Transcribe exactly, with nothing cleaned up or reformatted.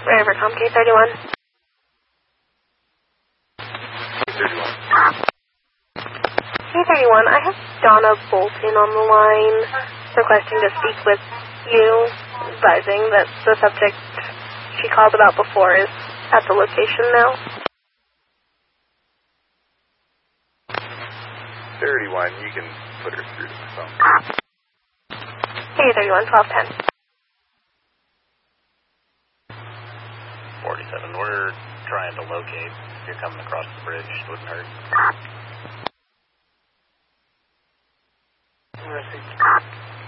Rivercom, K thirty-one. K thirty-one. K thirty-one, I have Donna Bolton on the line requesting to speak with you, advising that the subject she called about before is at the location now. thirty-one, you can put her through to the phone. K thirty-one, twelve ten. forty-seven, we're trying to locate. If you're coming across the bridge, wouldn't hurt.